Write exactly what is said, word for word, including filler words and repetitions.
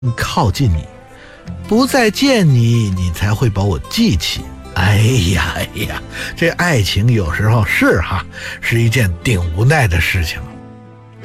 靠近你，不再见你，你才会把我记起。哎呀哎呀，这爱情有时候是哈，是一件顶无奈的事情。